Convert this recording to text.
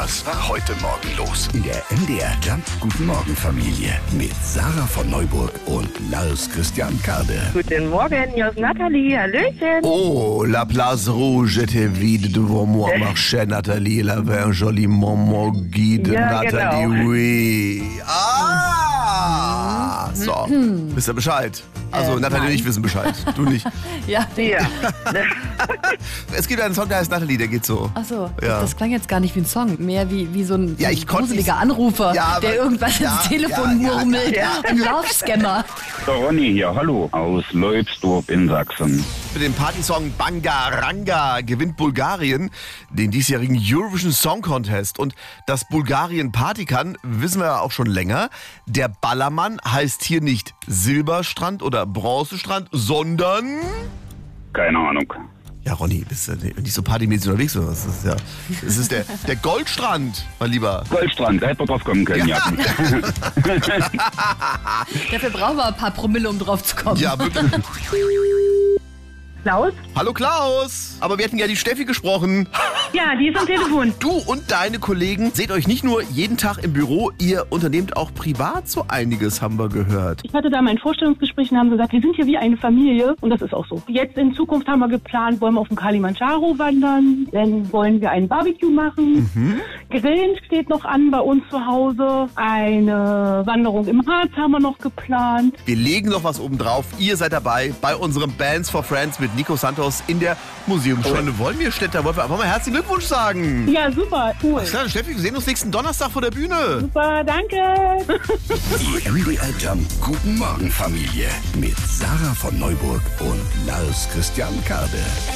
Was war heute Morgen los? In der MDR Jump Guten Morgen Familie mit Sarah von Neuburg und Lars Christian Karde. Guten Morgen, hier ist Nathalie. Hallöchen. Oh, la place rouge était vide devant moi, marchait Nathalie, elle avait un joli moment guide. Ja, Nathalie, genau. oui. So, wisst ihr Bescheid? Also, Nathalie und ich wissen Bescheid. Du nicht. Ja. Ja. Es gibt einen Song, der heißt Nathalie, der geht so. Achso, Ja. das klang jetzt gar nicht wie ein Song. Mehr wie so ein, Ja, so ich ein konnte gruseliger nicht- Anrufer, Ja, aber- der irgendwas ja, ins Telefon ja, murmelt. ja. Ein Love-Scammer. Der Ronny hier, hallo, aus Leubsdorf in Sachsen. Für den Partysong Bangaranga gewinnt Bulgarien den diesjährigen Eurovision Song Contest. Und dass Bulgarien Party kann, wissen wir ja auch schon länger. Der Ballermann heißt hier nicht Silberstrand oder Bronzestrand, sondern... Keine Ahnung. Ja, Ronny, bist du nicht so partymäßig unterwegs? Oder? Das ist der Goldstrand, mein Lieber. Goldstrand, da hätte man drauf kommen können, ja. Dafür brauchen wir ein paar Promille, um drauf zu kommen. Ja, wirklich. Klaus? Hallo Klaus. Aber wir hätten ja die Steffi gesprochen. Ja, die ist am Telefon. Du und deine Kollegen seht euch nicht nur jeden Tag im Büro, ihr unternehmt auch privat so einiges, haben wir gehört. Ich hatte da mein Vorstellungsgespräch und haben gesagt, wir sind hier wie eine Familie und das ist auch so. Jetzt in Zukunft haben wir geplant, wollen wir auf dem Kilimanjaro wandern, dann wollen wir ein Barbecue machen. Grillen steht noch an bei uns zu Hause, eine Wanderung im Harz haben wir noch geplant. Wir legen noch was oben drauf. Ihr seid dabei bei unserem Bands for Friends mit Nico Santos in der Museumsstunde. Wollen wir, Städter, wollen wir einfach mal herzlichen Glückwunsch sagen. Ja, super, cool. Klar, Steffi, wir sehen uns nächsten Donnerstag vor der Bühne. Super, danke. Die MDR Jump Guten Morgen Familie mit Sarah von Neuburg und Lars Christian Karde.